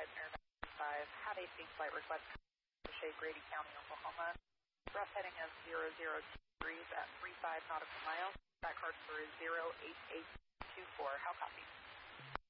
Air 95, have a seat flight request to Shea, Grady County, Oklahoma. Rough heading of 002 degrees at 35 nautical miles. That card for is 08824. How copy?